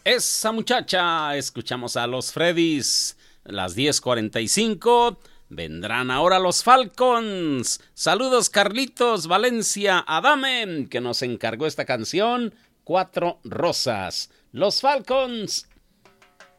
Esa muchacha, escuchamos a los Freddys, las 10:45, vendrán ahora los Falcons. Saludos Carlitos, Valencia, Adame, que nos encargó esta canción, Cuatro Rosas. Los Falcons.